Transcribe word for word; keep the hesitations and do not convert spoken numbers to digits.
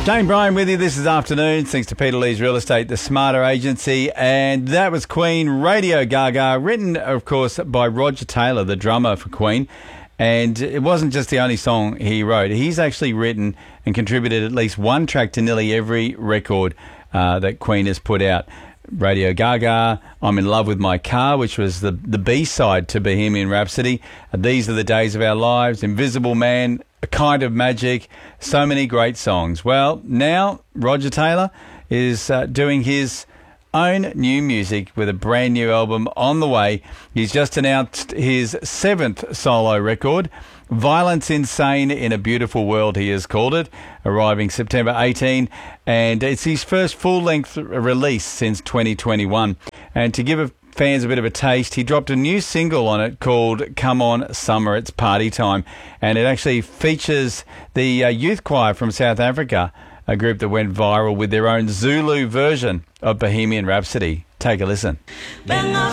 Jane Bryan with you. This is Afternoon, thanks to Peter Lee's Real Estate, the Smarter Agency. And that was Queen, Radio Gaga, written, of course, by Roger Taylor, the drummer for Queen. And it wasn't just the only song he wrote. He's actually written and contributed at least one track to nearly every record uh, that Queen has put out. Radio Gaga, I'm in Love with My Car, which was the, the B-side to Bohemian Rhapsody. Uh, These Are the Days of Our Lives, Invisible Man, A Kind of Magic, so many great songs. Well, now Roger Taylor is uh, doing his own new music with a brand new album on the way. He's just announced his seventh solo record, Violence Insane in a Beautiful World, he has called it, arriving September eighteenth, and it's his first full-length release since twenty twenty-one. And to give fans a bit of a taste, he dropped a new single on it called Come On Summer, It's Party Time, and it actually features the uh, youth choir from South Africa, a group that went viral with their own Zulu version of Bohemian Rhapsody. Take a listen.